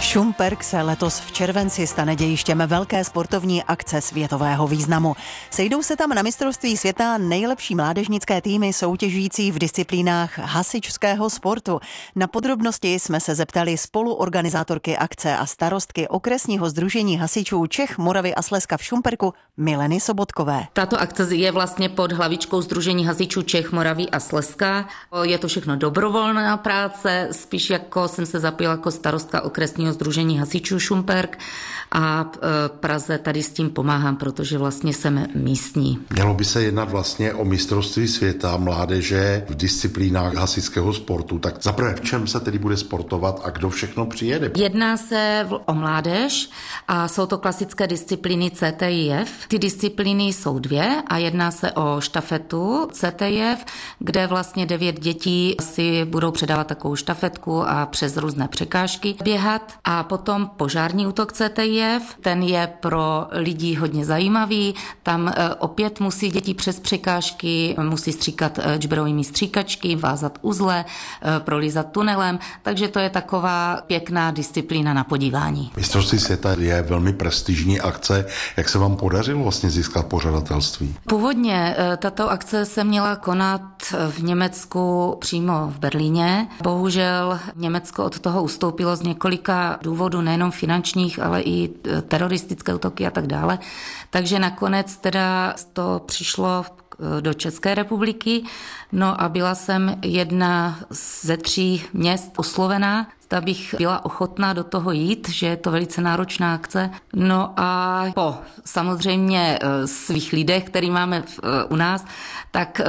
Šumperk se letos v červenci stane dějištěm velké sportovní akce světového významu. Sejdou se tam na mistrovství světa nejlepší mládežnické týmy soutěžící v disciplínách hasičského sportu. Na podrobnosti jsme se zeptali spoluorganizátorky akce a starostky okresního sdružení hasičů Čech, Moravy a Slezska v Šumperku Mileny Sobotkové. Tato akce je vlastně pod hlavičkou Sdružení hasičů Čech, Moravy a Slezska. Je to všechno dobrovolná práce, spíš jako jsem se zapojila jako starostka okresního sdružení hasičů Šumperk a Praze tady s tím pomáhám, protože vlastně jsem místní. Mělo by se jednat vlastně o mistrovství světa mládeže v disciplínách hasičského sportu. Tak zaprvé v čem se tedy bude sportovat a kdo všechno přijede? Jedná se o mládež a jsou to klasické disciplíny CTIF. Ty disciplíny jsou dvě a jedná se o štafetu CTIF, kde vlastně 9 dětí si budou předávat takovou štafetku a přes různé překážky běhat. A potom požární útok CTIF, ten je pro lidi hodně zajímavý. Tam opět musí děti přes překážky, musí stříkat džberovými stříkačky, vázat uzle, prolízat tunelem, takže to je taková pěkná disciplína na podívání. Mistrovství světa je velmi prestižní akce. Jak se vám podařilo vlastně získat pořadatelství? Původně tato akce se měla konat v Německu přímo v Berlíně. Bohužel Německo od toho ustoupilo z několika důvodů, nejenom finančních, ale i teroristické útoky a tak dále. Takže nakonec teda to přišlo do České republiky, no a byla jsem jedna ze 3 měst oslovená, zda bych byla ochotná do toho jít, že je to velice náročná akce. No a po samozřejmě svých lidech, který máme u nás, tak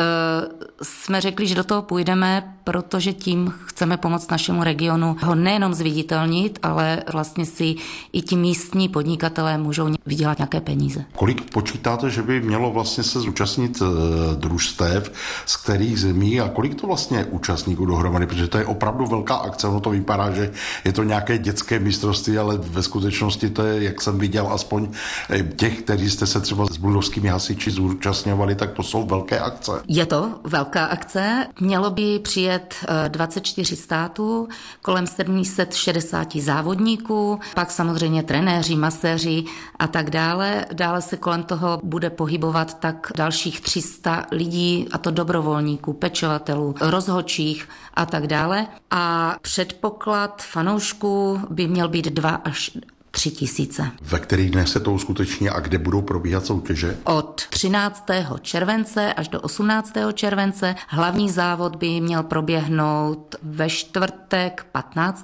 jsme řekli, že do toho půjdeme, protože tím chceme pomoct našemu regionu ho nejenom zviditelnit, ale vlastně si i ti místní podnikatelé můžou vydělat nějaké peníze. Kolik počítáte, že by mělo vlastně se zúčastnit družstev, z kterých zemí a kolik to vlastně účastníků dohromady, protože to je opravdu velká akce, ono to vypadá, že je to nějaké dětské mistrovství, ale ve skutečnosti to je, jak jsem viděl, aspoň těch, kteří jste se třeba s buldovskými hasiči zúčastňovali, tak to jsou velké akce. Je to velká akce, mělo by přijet 24 států, kolem 760 závodníků, pak samozřejmě trenéři, maséři a tak dále. Dále se kolem toho bude pohybovat tak dalších 300 lidí, a to dobrovolníků, pečovatelů, rozhodčích a tak dále. A předpoklad fanoušků by měl být 2 až 3 tisíce. Ve kterých dnech se to uskuteční a kde budou probíhat soutěže? Od 13. července až do 18. července. Hlavní závod by měl proběhnout ve čtvrtek 15.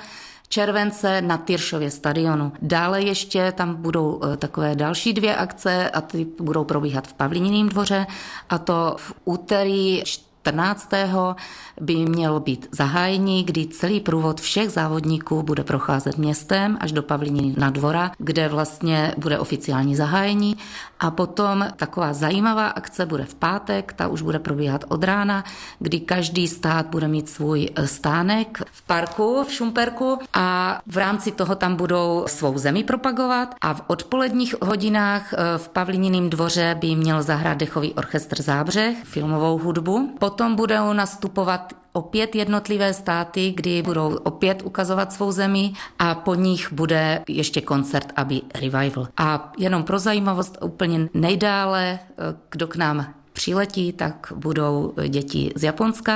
července na Tyršově stadionu. Dále ještě tam budou takové další 2 akce a ty budou probíhat v Pavlíniném dvoře, a to v úterý 14. by mělo být zahájení, kdy celý průvod všech závodníků bude procházet městem až do Pavlínina dvora, kde vlastně bude oficiální zahájení. A potom taková zajímavá akce bude v pátek, ta už bude probíhat od rána, kdy každý stát bude mít svůj stánek v parku, v Šumperku, a v rámci toho tam budou svou zemi propagovat a v odpoledních hodinách v Pavlíniném dvoře by měl zahrát dechový orchestr Zábřeh, filmovou hudbu. Potom budou nastupovat opět jednotlivé státy, kdy budou opět ukazovat svou zemi a po nich bude ještě koncert Aby Revival. A jenom pro zajímavost, úplně nejdále, kdo k nám přiletí, tak budou děti z Japonska.